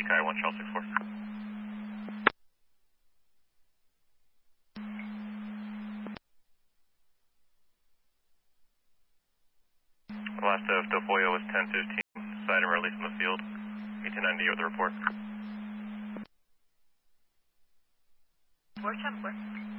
Kai 1 Charles 64. Last of Tofoyo was 1015. Sighted and released from the field. 1890 with the report. 410.